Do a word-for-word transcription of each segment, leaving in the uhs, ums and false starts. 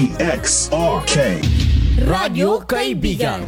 D X R K Radyo Kaibigan.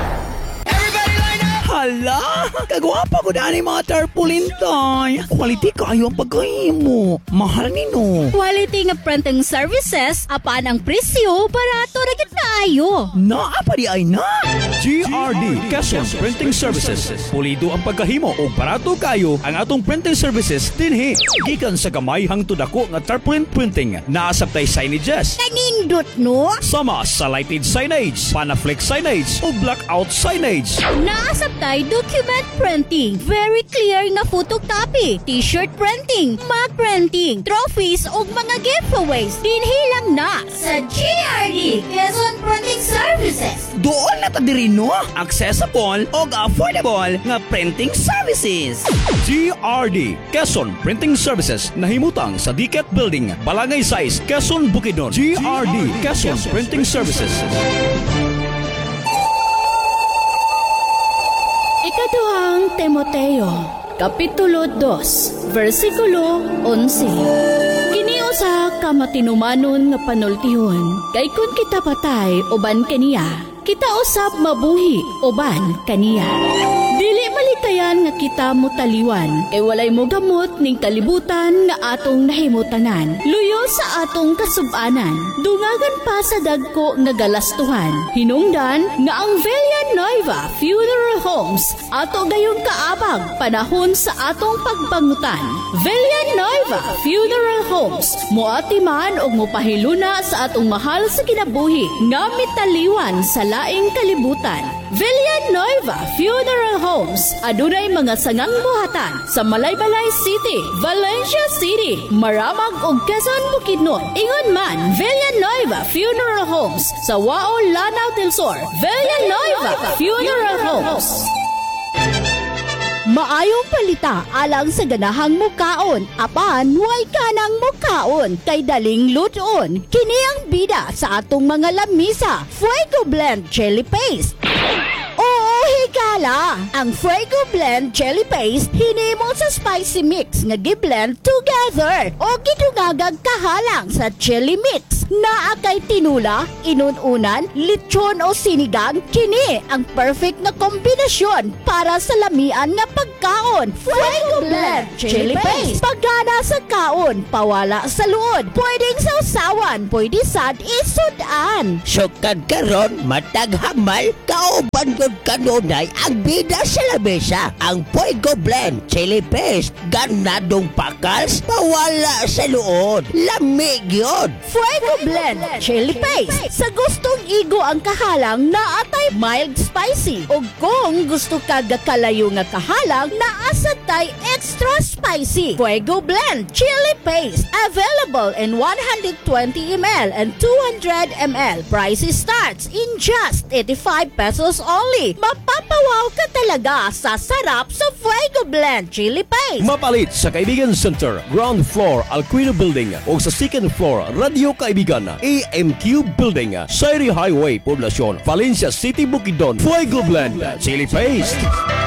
Hala, kagwapa ko na ni mga tarpaulin toy. Quality kayo ang pagkahimo. Mahal nino. Quality nga printing services, apaan ang presyo, barato na gid kaayo. Naa pa di ay na. G R D Quezon Printing Services. Pulido ang pagkahimo o barato kayo ang atong printing services dinhi. Gikan sa gamay hangtod ako nga tarpaulin printing. Naasabtay signages. Kanindot no? Sama sa lighted signage, panaflex signage o blackout signage. Naasabtay document printing, very clear nga photocopy, t-shirt printing, mug printing, trophies ug mga giveaways. Dinhi lang na sa G R D Quezon Printing Services. Doon na ta diri no. Accessible o affordable nga printing services. G R D Quezon Printing Services nahimutang sa D C A T Building, Balangay Size, Quezon, Bukidnon. G R D Quezon Printing Services. Ikaduhang Timoteo, Kapitulo two, versikulo eleven. Kini usa ka matinumanon nga panultihon, kay kun kita patay uban kaniya, kita usab mabuhi uban kaniya. Dili malikayan nga kita mutaliwan, kay walay mo gamot ning kalibutan nga atong nahimutanan. Luyo sa atong kasub-anan, dungagan pa sa dagko nga galastuhan. Hinungdan nga ang Villa Nueva Funeral Homes ato gayong kaabag panahon sa atong pagbangutan. Villa Nueva Funeral Homes moati man og mopahiluna sa atong mahal sa kinabuhi nga mitaliwan sa laing kalibutan. Villa Nueva Funeral Homes adunay mga sangang buhatan sa Malaybalay City, Valencia City, Maramag ug Quezon, Bukidnon. Ingon man Villa Nueva Funeral Homes sa Wao, Lanao del Sur. Villa Nueva Funeral Homes. Maayong palita alang sa ganahang mukaon, apan way kanang mukaon kay daling luton. Kini ang bida sa atong mga lamisa, Fuego Blend Chili Paste. Oo, higala! Ang Fuego Blend Chili Paste hinimo sa spicy mix nga gi-blend together o gidungagag kahalang sa chili mix. Naa kay tinula, inununan, lechon o sinigang, kini ang perfect na kombinasyon para sa lamian nga pagkaon. Fuego Blend Chili Paste. Pagana sa kaon, pawala sa luod. Pwedeng sausawan, pwede sad isudan. Sukad karon matag hamal kauban gud kanunay ang bida sa lamesa. Ang Fuego Blend Chili Paste ganadong pakals pawala sa luod. Lamig yun. Fuego Blend Chili Paste. Sa gustong igo ang kahalang na atay mild spicy. O kung gusto ka gakalayo nga kahalang na asatay extra spicy. Fuego Blend Chili Paste. Available in one hundred twenty milliliters and two hundred milliliters. Price starts in just eighty-five pesos only. Mapapawaw ka talaga sa sarap sa Fuego Blend Chili Paste. Mapalit sa Kaibigan Center, ground floor, Alquino Building o sa second floor, Radio Kaibigan, A M Q Building, Sairi Highway, Poblacion, Valencia City, Bukidnon. Fuego Blend Chili Paste.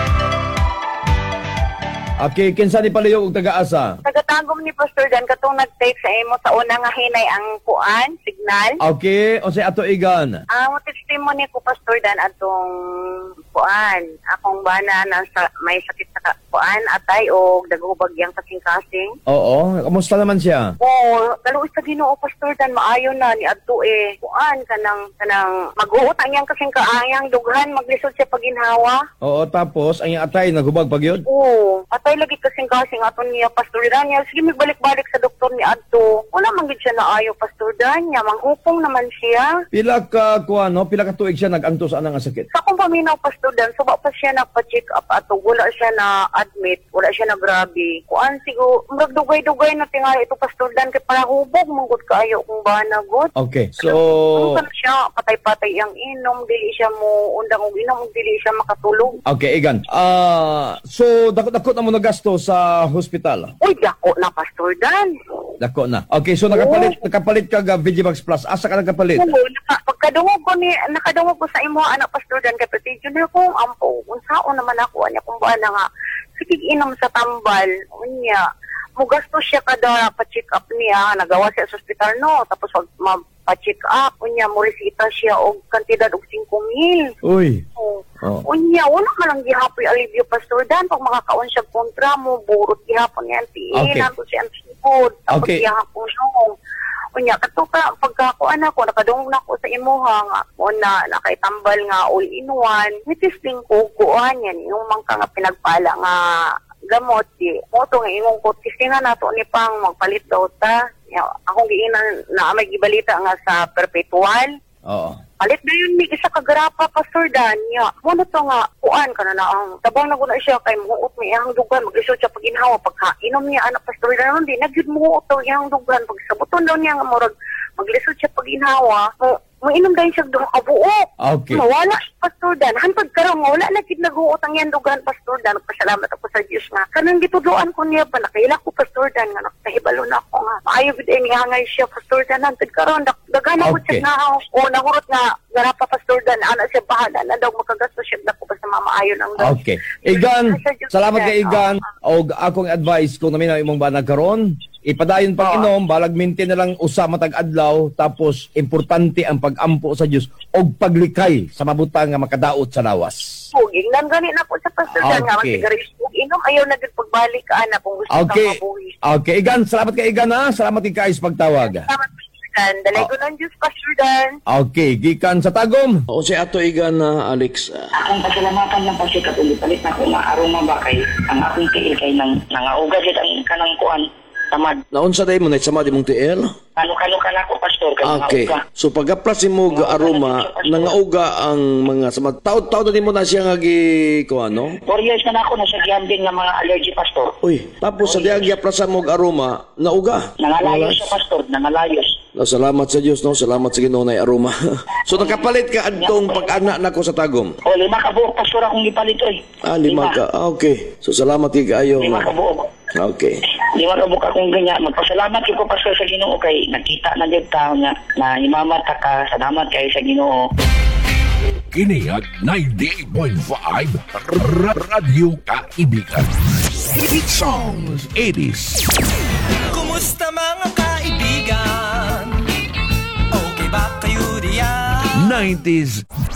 Okay, kinsa ni palihog og taga-asa? Tagatagom ni Pastor Dan katong nag-text sa imo sa una nga hinay ang kuan, signal. Okay, o say ato igan. Ah, mo testimony ko Pastor Dan atong kuan, akong bana na sa, may sakit sa kuan atay og dagubagyang kasing-kasing. Oo, kamusta naman siya? Oo, daluoy sa Ginoo Pastor Dan maayo na ni adto eh. Kuan kanang kanang maghuot ang yang kasing kaayang dughan maglisod siya paginhawa. Oo, tapos ang iyang atay nagubag pagyud? Oo, atay lagi kasing-kasing aton niya Pastor Dan. Sige magbalik-balik sa doktor ni adto. Wala man gid siya naayo Pastor Dan. Nya manghupong naman siya. Pila ka kuan no, pila ka tuig siya nagantos ana nga sakit? Sa akong paminaw Pastor Dan, so pa siya nagpa-check up ato, wala siya na admit, wala siya na grabe. Kuan siguro, murag dugay-dugay na tingali ito Pastor Dan kay para hubog manggut kaayo kung bana gud. Okay. So ano siya patay-patay ang inom, dili siya mo undang og inom, dili siya makatulog. Okay, igan. Ah, uh, so dakot-dakot na mo nagasto sa hospital. Uy, dako na Pastor Dan. Dako na. Okay, so nakapalit nakapalit ka ga Vigimax Plus. Asa ka nakapalit? Oo, naka, pagkadungog ko ni nakadungog ko sa imo anak Pastor Dan kay patidyo na ko ampo. Unsaon naman ako anya kung bana nga sige inom sa tambal unya. Mugasto siya kada pa-check up niya, nagawa siya sa ospital no, tapos wag ma pa-check up. Unya, mo resita siya og kantidad og five mil. Uy. Oh. Oh. Unya, wala ka lang gihapoy alivio, Pastor Dan. Pag makakaon siya kontra mo, burot gihapon niya ang tiin. Okay. Nato siya ang sipod. Tapos Okay. gihapon siya. Unya, katuka, pagkakuan ako, nakadungog na ako sa imuha nga. Una, nakaitambal nga all-in-one. Nitisting ko, kuhan yan. Yung mangka nga pinagpala nga gamot. Di, moto nga imong ko, tistingan nato ni pang magpalit daw ta. Ya, akong giinan na may gibalita nga sa perpetual. Oo. Palit na yun, may isa kagarapa, Pastor Dan. Ya, muna to nga, kuan ka na na ang tabang na guna siya kay muot may iyang dugan, mag-isod siya pag-inhawa, pagka-inom niya, anak Pastor Dan, hindi, nagyud muot to iyang dugan, pag sabuton daw niya nga murag, mag-lisod siya pag-inhawa, mo, mainom dahil siya duha ka buok. Okay. Mawala siya, Pastor Dan. Hantod karon nga, wala na kid nag-uot ang yan dugan, Pastor Dan. Nagpasalamat ako sa Diyos nga. Kanang gituduan ko niya pa, nakaila ko, Pastor Dan, nga nakahibalo na ako nga. Maayo gid ay hangay siya, Pastor Dan. Hantod karon, dagan ako Okay. siya nga, o nahurot nga, garapa, Pastor Dan, ana siya bahala na daw makagasto siya na ko basta mamaayo ng daw. Okay. Igan, salamat kay Igan. O akong advice kung namin ang imong banag karon, ipadayon pag inom, balag maintain na lang usa matag adlaw, tapos importante ang pag-ampo sa Dios og paglikay sa mabutang nga makadaot sa lawas. Puging lang gani na ko sa Pastor Dan nga, Okay. masigaris inom, ayaw na din pagbalik ka, ana, kung gusto Okay. kang mabuhi. Okay, Igan, salamat kay Igan ha. Salamat kay Kais pagtawag. Salamat, Pastor Dan. Dalay ko ng Diyos, Pastor Dan. Okay, gikan sa tagom. O si Ato Igan na Alex. ah, Akong pasalamatan lang kasi katuloy palit na ko nga aroma ba kay ang akong tiil kay nang nangauga gid ang kanang kuan tamad. Naunsa day mo na sama di mong tiil? Kano-kano ka na ko, Pastor, kay Okay. nangauga. So pag-aplas mo ga aroma, nangauga ang mga sama. Taod-taod na din mo na siya nga gi ko ano? Four years na na ako nasa giambing nga mga allergy, Pastor. Uy, tapos sa diag gi-aplasan mo ga aroma, nauga. Nangalayos siya, Pastor, nangalayos. No, salamat sa Dios no, salamat sa Ginoo na aroma. So nakapalit ka adtong pag-ana nako sa tagom. O, lima ka buok, Pastor, akong gipalit, oy. Ah, lima ka. Ah, okay. So salamat kay kayo. Lima ka buok. Okay. Lima ka buok akong ganyan. Magpasalamat ko, Pastor, sa Ginoo kay nakita na dito tao nga na imamata ka. Salamat kay sa Ginoo. Kini ang ninety-eight point five R- Radyo Kaibigan. Hit songs, eighties. Kumusta mga kaibigan? Okay ba kayo diyan? nineties